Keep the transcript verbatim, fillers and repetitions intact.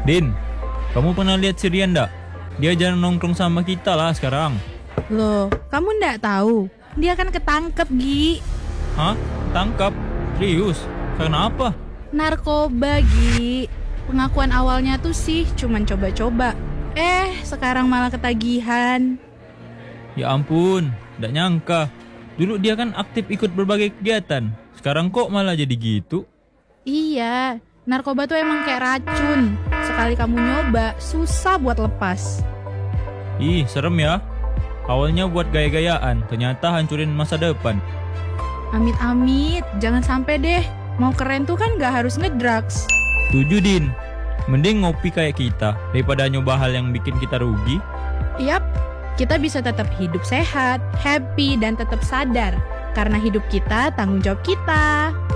Din, kamu pernah lihat si Rian ndak? Dia jarang nongkrong sama kita lah sekarang. Loh, kamu ndak tahu? Dia kan ketangkep, Gi. Hah? Tangkap? Serius? Karena apa? Narkoba, Gi. Pengakuan awalnya tuh sih cuman coba-coba. Eh, sekarang malah ketagihan. Ya ampun, ndak nyangka. Dulu dia kan aktif ikut berbagai kegiatan. Sekarang kok malah jadi gitu? Iya, narkoba tuh emang kayak racun. Sekali kamu nyoba, susah buat lepas. Ih, serem ya. Awalnya buat gaya-gayaan, ternyata hancurin masa depan. Amit-amit, jangan sampai deh. Mau keren tuh kan gak harus ngedrugs. Tujuh Din, mending ngopi kayak kita daripada nyoba hal yang bikin kita rugi. Yap, kita bisa tetap hidup sehat, happy, dan tetap sadar. Karena hidup kita tanggung jawab kita.